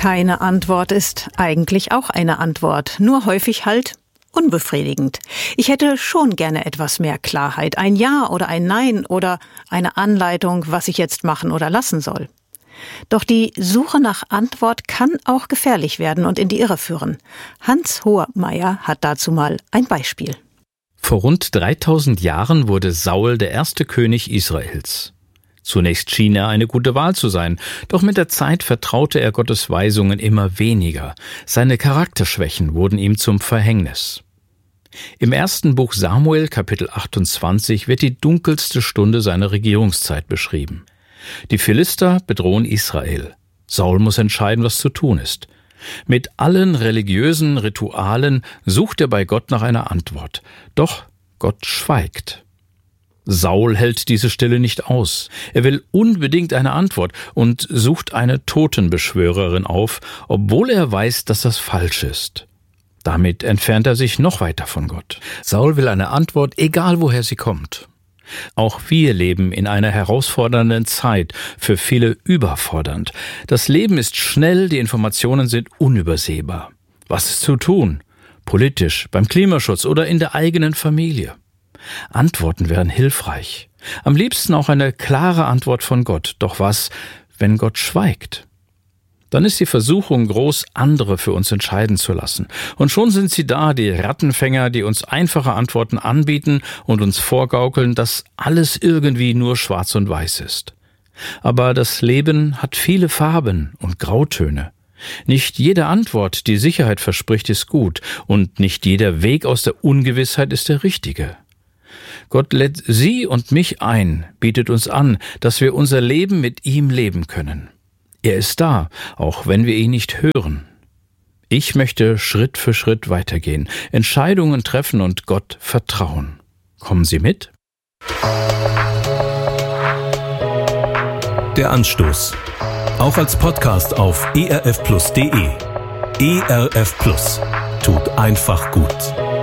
Keine Antwort ist eigentlich auch eine Antwort, nur häufig halt unbefriedigend. Ich hätte schon gerne etwas mehr Klarheit, ein Ja oder ein Nein oder eine Anleitung, was ich jetzt machen oder lassen soll. Doch die Suche nach Antwort kann auch gefährlich werden und in die Irre führen. Hans Hohermeier hat dazu mal ein Beispiel. Vor rund 3000 Jahren wurde Saul der erste König Israels. Zunächst schien er eine gute Wahl zu sein, doch mit der Zeit vertraute er Gottes Weisungen immer weniger. Seine Charakterschwächen wurden ihm zum Verhängnis. Im ersten Buch Samuel, Kapitel 28, wird die dunkelste Stunde seiner Regierungszeit beschrieben. Die Philister bedrohen Israel. Saul muss entscheiden, was zu tun ist. Mit allen religiösen Ritualen sucht er bei Gott nach einer Antwort. Doch Gott schweigt. Saul hält diese Stille nicht aus. Er will unbedingt eine Antwort und sucht eine Totenbeschwörerin auf, obwohl er weiß, dass das falsch ist. Damit entfernt er sich noch weiter von Gott. Saul will eine Antwort, egal woher sie kommt. Auch wir leben in einer herausfordernden Zeit, für viele überfordernd. Das Leben ist schnell, die Informationen sind unübersehbar. Was ist zu tun? Politisch, beim Klimaschutz oder in der eigenen Familie? Antworten wären hilfreich. Am liebsten auch eine klare Antwort von Gott. Doch was, wenn Gott schweigt? Dann ist die Versuchung groß, andere für uns entscheiden zu lassen. Und schon sind sie da, die Rattenfänger, die uns einfache Antworten anbieten und uns vorgaukeln, dass alles irgendwie nur schwarz und weiß ist. Aber das Leben hat viele Farben und Grautöne. Nicht jede Antwort, die Sicherheit verspricht, ist gut, und nicht jeder Weg aus der Ungewissheit ist der richtige. Gott lädt Sie und mich ein, bietet uns an, dass wir unser Leben mit ihm leben können. Er ist da, auch wenn wir ihn nicht hören. Ich möchte Schritt für Schritt weitergehen, Entscheidungen treffen und Gott vertrauen. Kommen Sie mit? Der Anstoß. Auch als Podcast auf erfplus.de. ERF Plus. Tut einfach gut.